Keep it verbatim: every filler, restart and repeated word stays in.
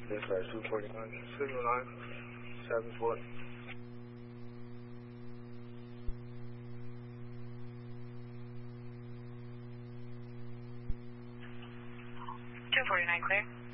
Dispatch two forty-nine, signal nine, seven four. two forty-nine clear.